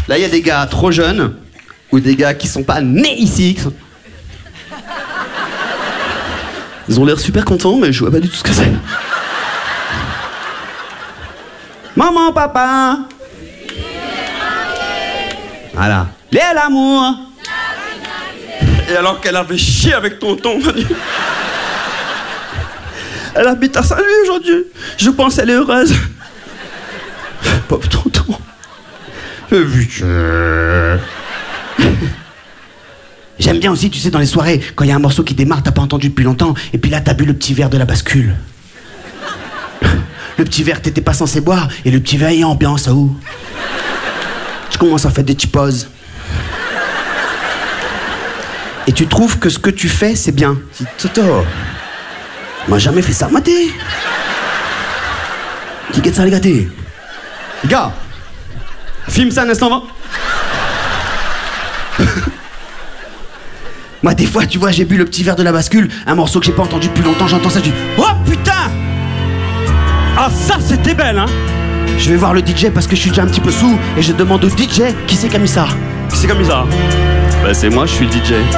Là, il y a des gars trop jeunes ou des gars qui sont pas nés ici. Ils ont l'air super contents, mais je vois pas du tout ce que c'est. Maman, papa. Voilà. L'amour. Et alors qu'elle avait chié avec tonton. Elle habite à Saint-Louis aujourd'hui. Je pense qu'elle est heureuse. Pauvre tonton. J'aime bien aussi, tu sais, dans les soirées, quand il y a un morceau qui démarre, t'as pas entendu depuis longtemps, et puis là, t'as bu le petit verre de la bascule. Le petit verre, t'étais pas censé boire, et le petit verre est ambiance, à où? Tu commences à faire des petites pauses. Et tu trouves que ce que tu fais, c'est bien. Toto, on m'a jamais fait ça, maté. Qui guette ça, les gâtés? Les gars, filme ça un instant, va. Moi, des fois, tu vois, j'ai bu le petit verre de la bascule, un morceau que j'ai pas entendu depuis longtemps, j'entends ça, je dis oh putain! Ah, ça, c'était belle, hein? Je vais voir le DJ parce que je suis déjà un petit peu sous et je demande au DJ qui c'est qui a mis ça. Qui c'est comme ça? Bah, c'est moi, je suis le DJ.